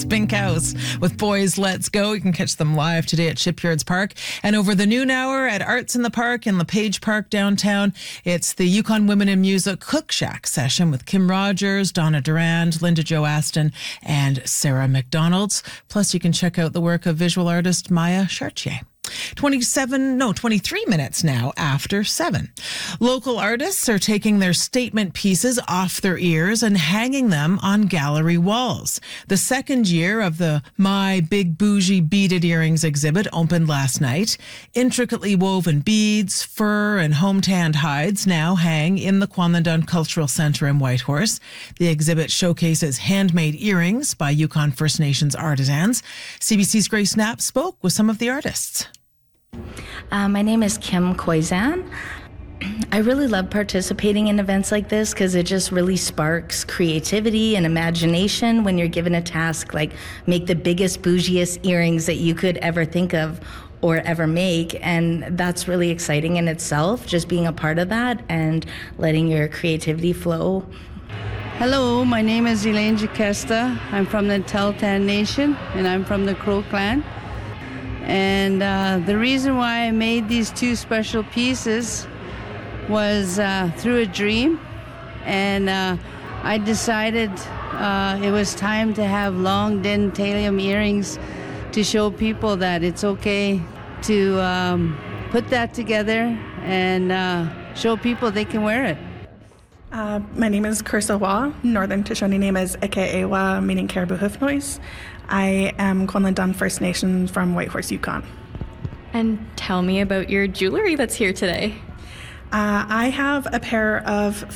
Pink House with Boys Let's Go. You can catch them live today at Shipyards Park. And over the noon hour at Arts in the Park in LePage Park downtown, it's the Yukon Women in Music Cook Shack session with Kim Rogers, Donna Durand, Linda Jo Aston, and Sarah McDonald's. Plus, you can check out the work of visual artist Maya Chartier. 23 minutes now after 7. Local artists are taking their statement pieces off their ears and hanging them on gallery walls. The second year of the My Big Bougie Beaded Earrings exhibit opened last night. Intricately woven beads, fur, and home-tanned hides now hang in the Kwanlundun Cultural Centre in Whitehorse. The exhibit showcases handmade earrings by Yukon First Nations artisans. CBC's Grace Knapp spoke with some of the artists. My name is Kim Koizan. I really love participating in events like this because it just really sparks creativity and imagination when you're given a task like make the biggest, bougiest earrings that you could ever think of or ever make. And that's really exciting in itself, just being a part of that and letting your creativity flow. Hello, my name is Elaine Jaquesta. I'm from the Tahltan Nation and I'm from the Crow Clan. And the reason why I made these two special pieces was through a dream. And I decided it was time to have long dentalium earrings to show people that it's okay to put that together and show people they can wear it. My name is Cursa Wa. Northern Shoshone name is Eke-Ewa, meaning caribou hoof noise. I am Kwanlundun First Nation from Whitehorse, Yukon. And tell me about your jewelry that's here today. I have a pair of